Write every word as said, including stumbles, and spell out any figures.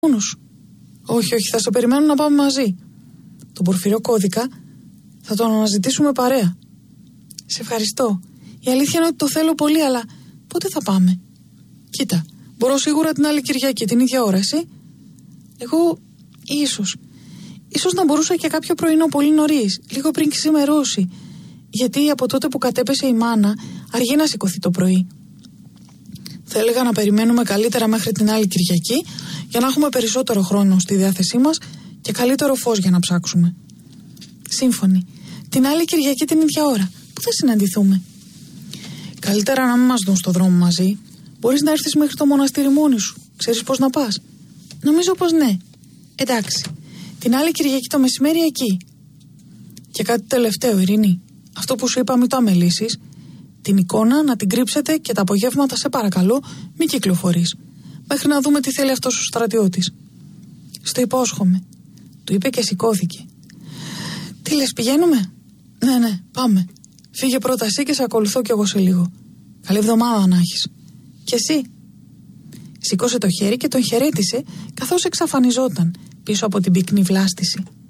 μόνος. Όχι, όχι, θα σε περιμένω να πάμε μαζί. Τον Πορφυρό κώδικα θα τον αναζητήσουμε παρέα. Σε ευχαριστώ. Η αλήθεια είναι ότι το θέλω πολύ, αλλά πότε θα πάμε? Κοίτα, μπορώ σίγουρα την άλλη Κυριακή, την ίδια ώρα, εσύ? Εγώ, ίσως. Ίσως να μπορούσα και κάποιο πρωινό πολύ νωρίς, λίγο πριν ξημερώσει. Γιατί από τότε που κατέπεσε η μάνα, αργεί να σηκωθεί το πρωί. Θα έλεγα να περιμένουμε καλύτερα μέχρι την άλλη Κυριακή, για να έχουμε περισσότερο χρόνο στη διάθεσή μας και καλύτερο φως για να ψάξουμε. Σύμφωνοι. Την άλλη Κυριακή την ίδια ώρα. Πού θα συναντηθούμε? Καλύτερα να μην μας δουν στο δρόμο μαζί. Μπορείς να έρθεις μέχρι το μοναστήρι μόνη σου. Ξέρεις πώς να πας? Νομίζω πως ναι. Εντάξει. Την άλλη Κυριακή το μεσημέρι εκεί. Και κάτι τελευταίο, Ειρήνη. Αυτό που σου είπα, μην το αμελήσεις. Την εικόνα να την κρύψετε και τα απογεύματα, σε παρακαλώ, μην κυκλοφορείς. Μέχρι να δούμε τι θέλει αυτός ο στρατιώτης. Στο υπόσχομαι. Του είπε και σηκώθηκε. Τι λες, πηγαίνουμε? Ναι, ναι, πάμε. Φύγε πρώτα εσύ και σε ακολουθώ κι εγώ σε λίγο. Καλή εβδομάδα να έχεις. Και εσύ? Σήκωσε το χέρι και τον χαιρέτησε καθώς εξαφανιζόταν πίσω από την πυκνή βλάστηση.